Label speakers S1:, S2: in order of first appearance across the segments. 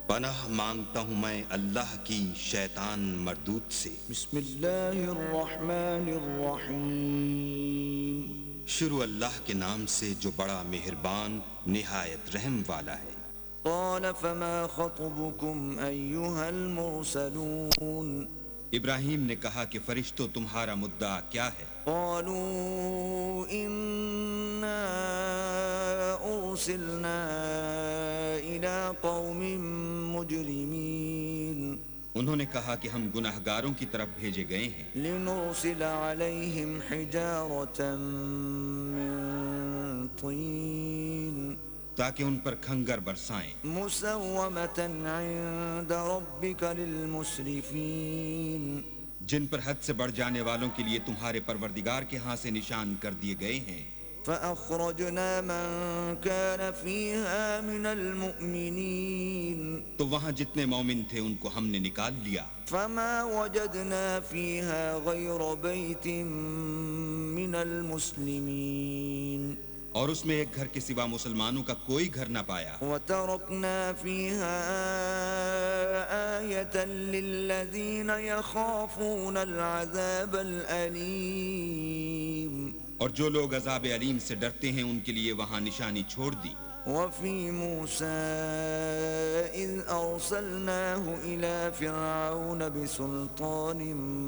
S1: پناہ مانگتا ہوں میں اللہ کی شیطان مردود سے۔
S2: بسم اللہ الرحمن الرحیم۔
S1: شروع اللہ کے نام سے جو بڑا مہربان نہایت رحم والا ہے۔
S2: قال فما خطبكم ایھا المرسلون۔
S1: ابراہیم نے کہا کہ فرشتوں تمہارا مدعا کیا ہے؟
S2: قالوا انا ارسلنا الى قوم مجرمین۔
S1: انہوں نے کہا کہ ہم گناہگاروں کی طرف بھیجے گئے ہیں،
S2: لنرسل علیہم حجارة من طین
S1: تاکہ ان پر کھنگر برسائیں،
S2: مسومة عند ربک للمسرفین۔
S1: جن پر حد سے بڑھ جانے والوں کے لیے تمہارے پروردگار کے ہاں سے نشان کر دیے گئے ہیں۔
S2: فأخرجنا من كان فيها من المؤمنين
S1: تو وہاں جتنے مومن تھے ان کو ہم نے نکال لیا،
S2: فما وجدنا فيها غير بيت من المسلمين
S1: اور اس میں ایک گھر کے سوا مسلمانوں کا کوئی گھر نہ پایا۔
S2: وتركنا فيها آية للذين يخافون العذاب الأليم
S1: اور جو لوگ عذاب علیم سے ڈرتے ہیں ان کے لیے وہاں نشانی چھوڑ دی۔
S2: وفي موسى إذ أرسلناه إلى فرعون بسلطان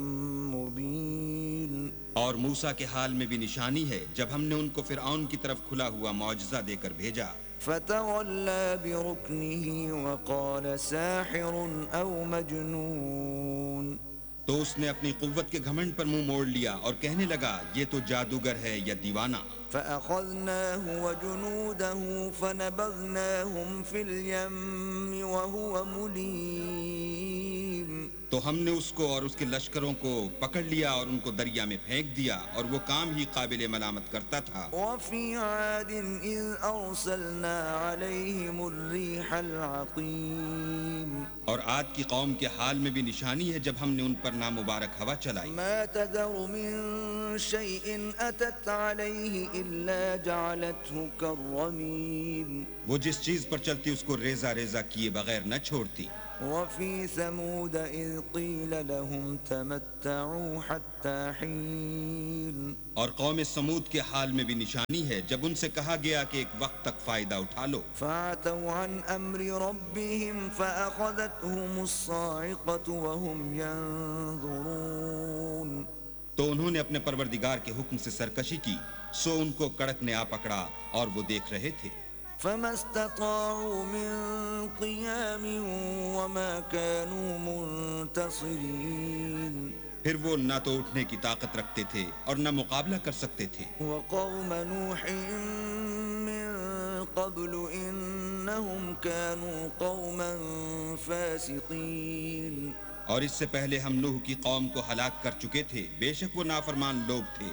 S2: مبين۔
S1: اور موسیٰ کے حال میں بھی نشانی ہے جب ہم نے ان کو فرعون کی طرف کھلا ہوا معجزہ دے کر بھیجا۔
S2: فتولى بركنه وقال ساحر أو مجنون۔
S1: تو اس نے اپنی قوت کے گھمنڈ پر منہ موڑ لیا اور کہنے لگا یہ تو جادوگر ہے یا دیوانہ۔
S2: فأخذناه وجنوده فنبذناهم في اليم وهو مليم۔
S1: تو ہم نے اس کو اور اس کے لشکروں کو پکڑ لیا اور ان کو دریا میں پھینک دیا، اور وہ کام ہی قابل ملامت کرتا تھا۔
S2: وفي عاد إذ أرسلنا عليهم الريح العقيم۔
S1: اور عاد کی قوم کے حال میں بھی نشانی ہے جب ہم نے ان پر نامبارک ہوا چلائی۔
S2: ما تذر من شيء أتت عليه إلا جعلته كالرميم۔
S1: وہ جس چیز پر چلتی اس کو ریزہ ریزہ کیے بغیر نہ چھوڑتی۔
S2: وفي ثمود إذ قيل لهم تمتعوا حتى حين۔
S1: اور قوم سمود کے حال میں بھی نشانی ہے جب ان سے کہا گیا کہ ایک وقت تک فائدہ اٹھا لو۔
S2: فعتوا عن أمر ربهم فأخذتهم الصاعقة وهم ينظرون۔
S1: تو انہوں نے اپنے پروردگار کے حکم سے سرکشی کی، سو ان کو کڑک نے آ پکڑا اور وہ دیکھ رہے تھے۔
S2: فما استطاعوا من قيام وما كانوا منتصرين۔
S1: پھر وہ نہ تو اٹھنے کی طاقت رکھتے تھے اور نہ مقابلہ کر سکتے تھے۔
S2: وقوم نوح من قبل إنهم كانوا قوما فاسقين۔
S1: اور اس سے پہلے ہم نوح کی قوم کو ہلاک کر چکے تھے، بے شک وہ نافرمان لوگ تھے۔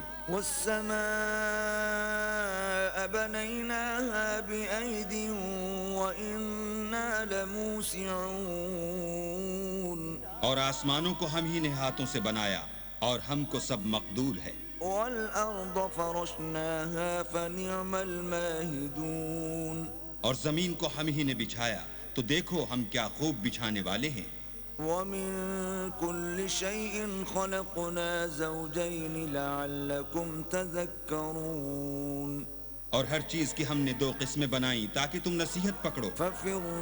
S2: والسماء بنيناها بأيد وإنا لموسعون۔
S1: اور آسمانوں کو ہم ہی نے ہاتھوں سے بنایا اور ہم کو سب مقدور ہے۔
S2: والأرض فرشناها فنعم الماهدون۔
S1: اور زمین کو ہم ہی نے بچھایا تو دیکھو ہم کیا خوب بچھانے والے ہیں۔
S2: ومن كل شيء خلقنا زوجين لعلكم تذكرون۔
S1: اور ہر چیز کی ہم نے دو قسمیں بنائیں تاکہ تم نصیحت پکڑو۔
S2: ففروا